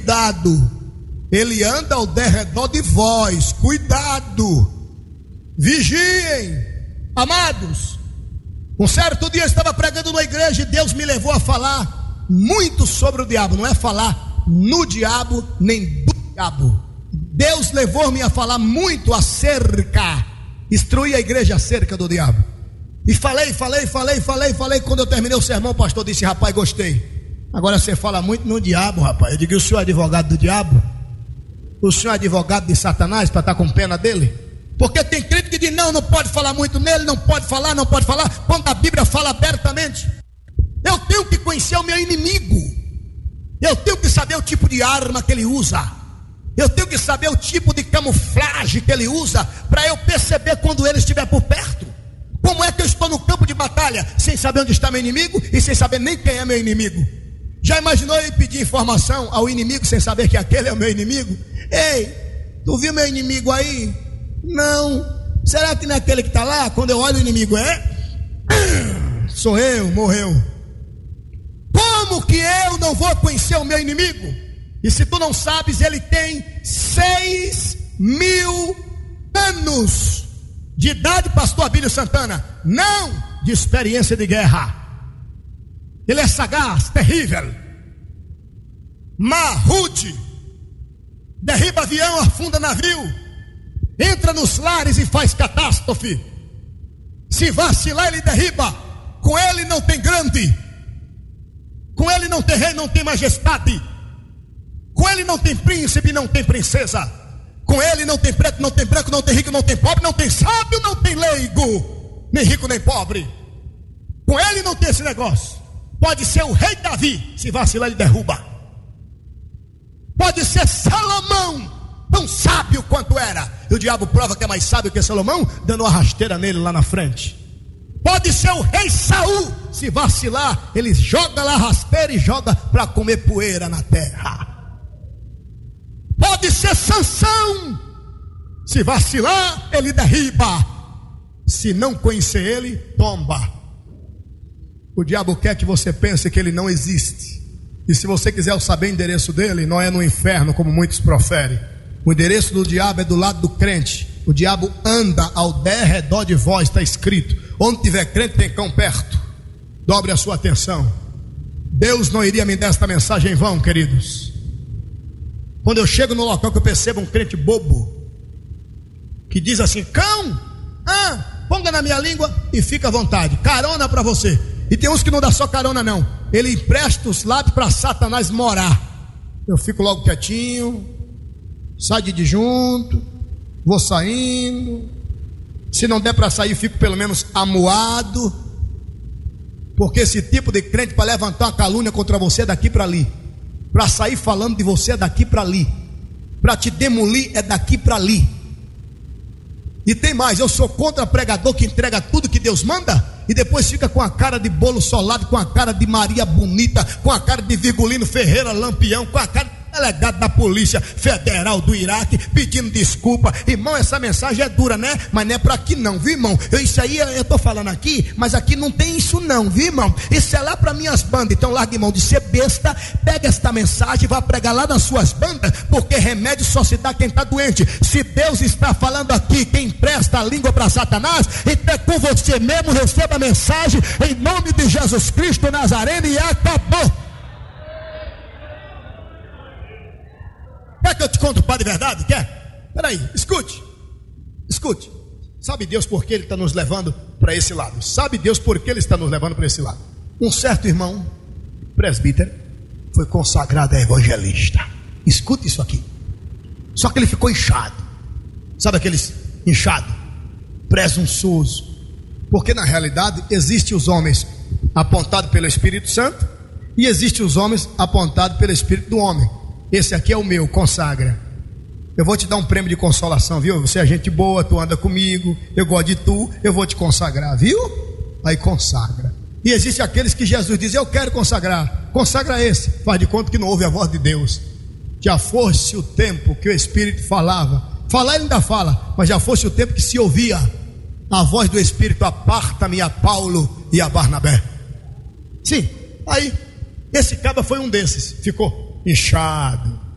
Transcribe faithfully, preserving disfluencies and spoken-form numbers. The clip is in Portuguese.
cuidado, ele anda ao derredor de vós, cuidado, vigiem, amados. Um certo dia eu estava pregando na igreja e Deus me levou a falar muito sobre o diabo. Não é falar no diabo nem do diabo. Deus levou-me a falar muito acerca, instruir a igreja acerca do diabo. E falei, falei, falei, falei, falei. Quando eu terminei o sermão, o pastor disse: rapaz, gostei. Agora você fala muito no diabo, rapaz. Eu digo: o senhor é advogado do diabo? O senhor é advogado de Satanás para estar com pena dele? Porque tem crente que diz: não, não pode falar muito nele, não pode falar, não pode falar, quando a Bíblia fala abertamente. Eu tenho que conhecer o meu inimigo, eu tenho que saber o tipo de arma que ele usa, eu tenho que saber o tipo de camuflagem que ele usa, para eu perceber quando ele estiver por perto. Como é que eu estou no campo de batalha sem saber onde está meu inimigo e sem saber nem quem é meu inimigo? Já imaginou eu pedir informação ao inimigo sem saber que aquele é o meu inimigo? Ei, tu viu meu inimigo aí? Não. Será que não é aquele que está lá? Quando eu olho o inimigo, é? Sou eu, morreu. Como que eu não vou conhecer o meu inimigo? E se tu não sabes, ele tem seis mil anos de idade, pastor Abílio Santana. Não de experiência de guerra. Ele é sagaz, terrível, marrude, derriba avião, afunda navio, entra nos lares e faz catástrofe. Se vacilar, ele derriba. Com ele não tem grande, com ele não tem rei, não tem majestade, com ele não tem príncipe, não tem princesa, com ele não tem preto, não tem branco, não tem rico, não tem pobre, não tem sábio, não tem leigo, nem rico nem pobre. Com ele não tem esse negócio. Pode ser o rei Davi, se vacilar ele derruba. Pode ser Salomão, tão sábio quanto era, e o diabo prova que é mais sábio que Salomão, dando uma rasteira nele lá na frente. Pode ser o rei Saul, se vacilar ele joga lá a rasteira e joga para comer poeira na terra. Pode ser Sansão, se vacilar ele derriba, se não conhecer ele, tomba. O diabo quer que você pense que ele não existe. E se você quiser saber o endereço dele, não é no inferno como muitos proferem. O endereço do diabo é do lado do crente. O diabo anda ao derredor de vós, está escrito. Onde tiver crente tem cão perto. Dobre a sua atenção. Deus não iria me dar esta mensagem em vão, queridos. Quando eu chego no local que eu percebo um crente bobo, que diz assim: cão, ah, ponga na minha língua e fica à vontade, carona para você. E tem uns que não dá só carona não, ele empresta os lábios para Satanás morar. Eu fico logo quietinho, saio de junto, vou saindo. Se não der para sair, fico pelo menos amuado, porque esse tipo de crente, para levantar uma calúnia contra você, é daqui para ali, para sair falando de você é daqui para ali, para te demolir é daqui para ali. E tem mais, eu sou contra pregador que entrega tudo que Deus manda e depois fica com a cara de bolo solado, com a cara de Maria Bonita, com a cara de Virgulino Ferreira Lampião, com a cara de delegado da Polícia Federal do Iraque, pedindo desculpa. Irmão, essa mensagem é dura, né? Mas não é para aqui não, viu, irmão? Eu, isso aí eu estou falando aqui, mas aqui não tem isso não, viu, irmão? Isso é lá para minhas bandas. Então larga, mão de ser besta, pega esta mensagem e vai pregar lá nas suas bandas, porque remédio só se dá quem está doente. Se Deus está falando aqui, quem empresta a língua para Satanás, então é com você mesmo. Receba a mensagem em nome de Jesus Cristo Nazareno e acabou. Quer que eu te conte o pai de verdade? Quer? Peraí, escute, escute. Sabe Deus por que Ele está nos levando para esse lado? Sabe Deus por que Ele está nos levando para esse lado? Um certo irmão, presbítero, foi consagrado a evangelista. Escute isso aqui. Só que ele ficou inchado. Sabe aqueles inchado, presunçoso? Porque na realidade existem os homens apontados pelo Espírito Santo e existem os homens apontados pelo Espírito do homem. Esse aqui é o meu, consagra. Eu vou te dar um prêmio de consolação, viu? Você é gente boa, tu anda comigo, eu gosto de tu, eu vou te consagrar, viu? Aí consagra. E existe aqueles que Jesus diz: eu quero consagrar. Consagra esse. Faz de conta que não ouve a voz de Deus. Já fosse o tempo que o Espírito falava. Falar ele ainda fala, mas já fosse o tempo que se ouvia a voz do Espírito: aparta-me a Paulo e a Barnabé. Sim, aí esse cabra foi um desses, ficou inchado,